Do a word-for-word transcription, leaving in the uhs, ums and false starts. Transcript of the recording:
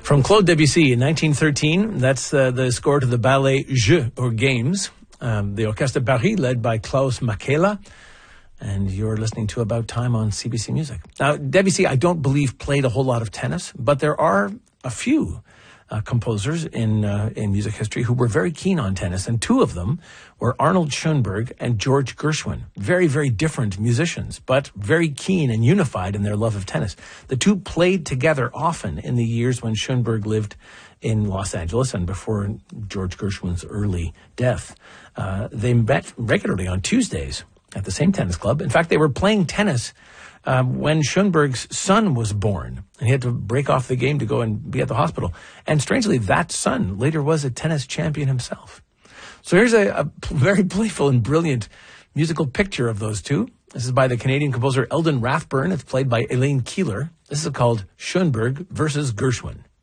From Claude Debussy in nineteen thirteen, that's uh, the score to the ballet Jeux, or Games. Um, the Orchestre de Paris, led by Klaus Makela. And you're listening to About Time on C B C Music. Now, Debussy, I don't believe, played a whole lot of tennis, but there are a few uh, composers in uh, in music history who were very keen on tennis, and two of them were Arnold Schoenberg and George Gershwin. Very, very different musicians, but very keen and unified in their love of tennis. The two played together often in the years when Schoenberg lived in Los Angeles and before George Gershwin's early death. Uh, they met regularly on Tuesdays at the same tennis club. In fact, they were playing tennis um, when Schoenberg's son was born, and he had to break off the game to go and be at the hospital. And strangely, that son later was a tennis champion himself. So here's a, a very playful and brilliant musical picture of those two. This is by the Canadian composer Eldon Rathburn. It's played by Elaine Keeler. This is called Schoenberg versus Gershwin.